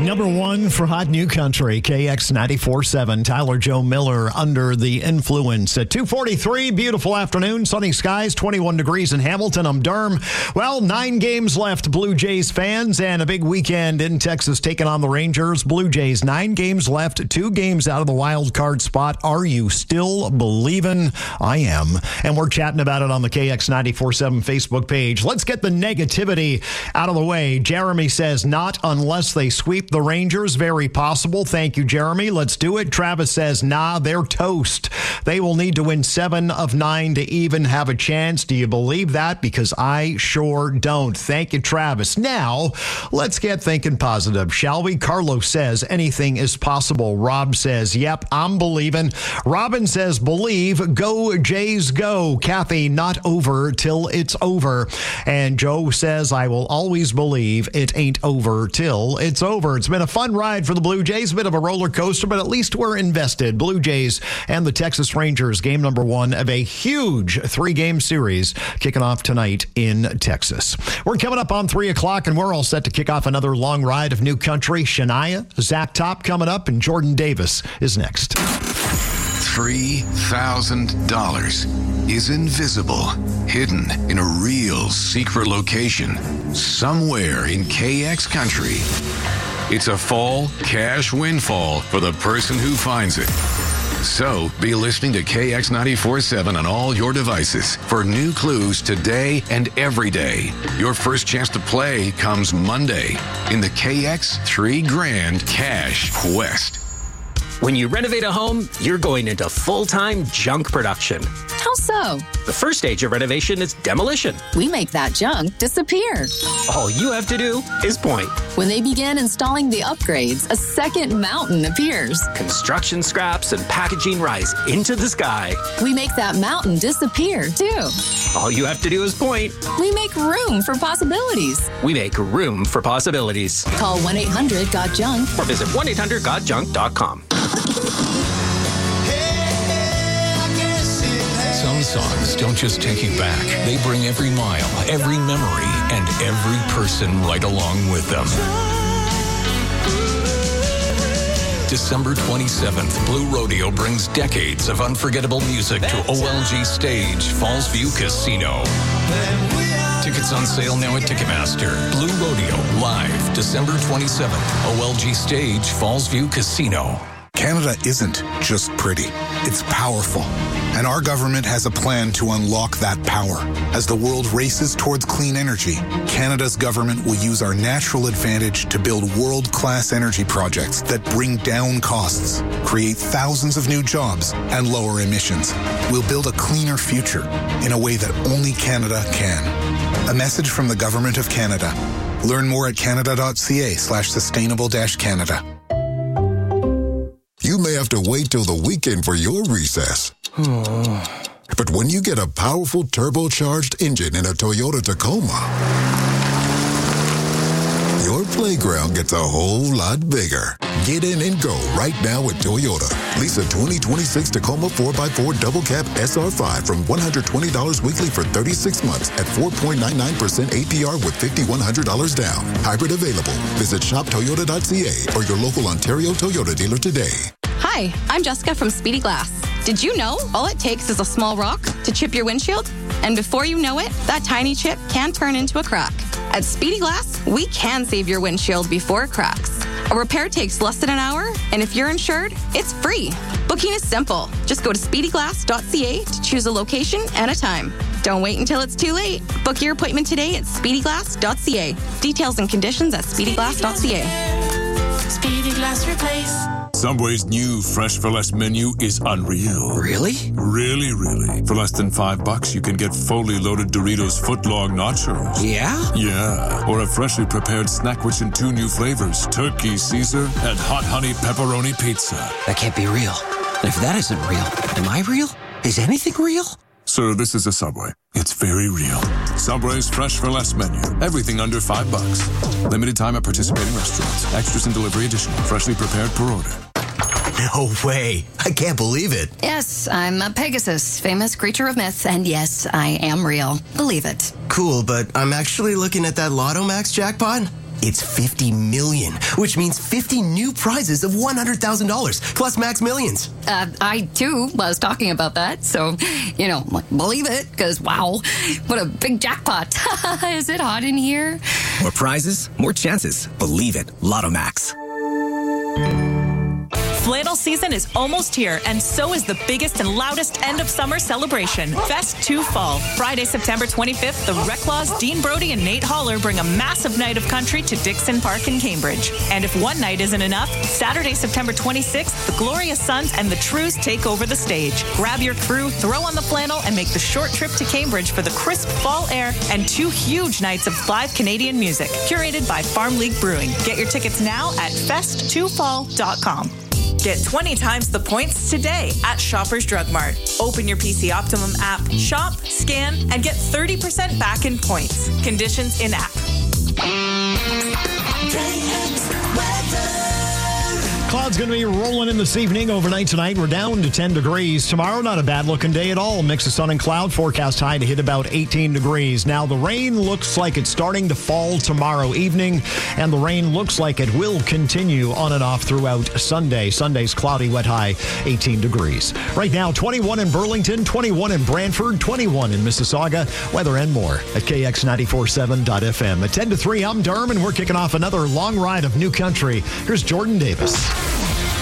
Number one for Hot New Country, KX 94.7. Tyler Joe Miller, Under the Influence. At 2:43, beautiful afternoon, sunny skies, 21 degrees in Hamilton. I'm Durham. Well, 9 games left, Blue Jays fans, and a big weekend in Texas taking on the Rangers. Blue Jays, 9 games left, 2 games out of the wild card spot. Are you still believing? I am. And we're chatting about it on the KX 94.7 Facebook page. Let's get the negativity out of the way. Jeremy says, not unless they sweep the Rangers. Very possible. Thank you, Jeremy. Let's do it. Travis says, nah, they're toast. They will need to win 7 of 9 to even have a chance. Do you believe that? Because I sure don't. Thank you, Travis. Now, let's get thinking positive, shall we? Carlos says, anything is possible. Rob says, yep, I'm believing. Robin says, believe. Go, Jays, go. Kathy, not over till it's over. And Joe says, I will always believe it ain't over till it's over. It's been a fun ride for the Blue Jays, a bit of a roller coaster, but at least we're invested. Blue Jays and the Texas Rangers, game number 1 of a huge 3-game series kicking off tonight in Texas. We're coming up on 3 o'clock, and we're all set to kick off another long ride of new country. Shania, Zach Top coming up, and Jordan Davis is next. $3,000 is invisible, hidden in a real secret location somewhere in KX country. It's a fall cash windfall for the person who finds it. So be listening to KX 94.7 on all your devices for new clues today and every day. Your first chance to play comes Monday in the KX 3 Grand Cash Quest. When you renovate a home, you're going into full-time junk production. How so? The first stage of renovation is demolition. We make that junk disappear. All you have to do is point. When they begin installing the upgrades, a second mountain appears. Construction scraps and packaging rise into the sky. We make that mountain disappear, too. All you have to do is point. We make room for possibilities. We make room for possibilities. Call 1-800-GOT-JUNK or visit 1-800-GOT-JUNK.com. Some songs don't just take you back. They bring every mile, every memory, and every person right along with them. December 27th, Blue Rodeo brings decades of unforgettable music to OLG Stage, Fallsview Casino. Tickets on sale now at Ticketmaster. Blue Rodeo, live, December 27th, OLG Stage, Fallsview Casino. Canada isn't just pretty, it's powerful. And our government has a plan to unlock that power. As the world races towards clean energy, Canada's government will use our natural advantage to build world-class energy projects that bring down costs, create thousands of new jobs, and lower emissions. We'll build a cleaner future in a way that only Canada can. A message from the Government of Canada. Learn more at canada.ca/sustainable-Canada. You may have to wait till the weekend for your recess. But when you get a powerful turbocharged engine in a Toyota Tacoma, your playground gets a whole lot bigger. Get in and go right now at Toyota. Lease a 2026 Tacoma 4x4 double cab SR5 from $120 weekly for 36 months at 4.99% APR with $5,100 down. Hybrid available. Visit shoptoyota.ca or your local Ontario Toyota dealer today. Hi, I'm Jessica from Speedy Glass. Did you know all it takes is a small rock to chip your windshield? And before you know it, that tiny chip can turn into a crack. At Speedy Glass, we can save your windshield before it cracks. A repair takes less than an hour, and if you're insured, it's free. Booking is simple. Just go to speedyglass.ca to choose a location and a time. Don't wait until it's too late. Book your appointment today at speedyglass.ca. Details and conditions at speedyglass.ca. Speedy Glass Replace. Subway's new Fresh for Less menu is unreal. Really? Really, really. For less than $5, you can get fully loaded Doritos footlong nachos. Yeah? Yeah. Or a freshly prepared snack which in 2 new flavors, turkey Caesar and hot honey pepperoni pizza. That can't be real. If that isn't real, am I real? Is anything real? Sir, this is a Subway. It's very real. Subway's Fresh for Less menu. Everything under $5. Limited time at participating restaurants. Extras and delivery additional. Freshly prepared per order. No way. I can't believe it. Yes, I'm a Pegasus, famous creature of myth, and yes, I am real. Believe it. Cool, but I'm actually looking at that Lotto Max jackpot. It's 50 million, which means 50 new prizes of $100,000 plus Max Millions. I, too, was talking about that. So, believe it, because, wow, what a big jackpot. Is it hot in here? More prizes, more chances. Believe it. Lotto Max. Flannel season is almost here, and so is the biggest and loudest end of summer celebration, Fest 2 Fall. Friday, September 25th, the Reclaws, Dean Brody, and Nate Holler bring a massive night of country to Dixon Park in Cambridge. And if one night isn't enough, Saturday, September 26th, the Glorious Sons and the Trues take over the stage. Grab your crew, throw on the flannel, and make the short trip to Cambridge for the crisp fall air and 2 huge nights of live Canadian music, curated by Farm League Brewing. Get your tickets now at fest2fall.com. Get 20 times the points today at Shoppers Drug Mart. Open your PC Optimum app, shop, scan, and get 30% back in points. Conditions in app. Clouds going to be rolling in this evening. Overnight tonight, we're down to 10 degrees. Tomorrow, not a bad-looking day at all. Mix of sun and cloud. Forecast high to hit about 18 degrees. Now, the rain looks like it's starting to fall tomorrow evening, and the rain looks like it will continue on and off throughout Sunday. Sunday's cloudy, wet high, 18 degrees. Right now, 21 in Burlington, 21 in Brantford, 21 in Mississauga. Weather and more at KX947.FM. At 10 to 3, I'm Durham, and we're kicking off another long ride of new country. Here's Jordan Davis.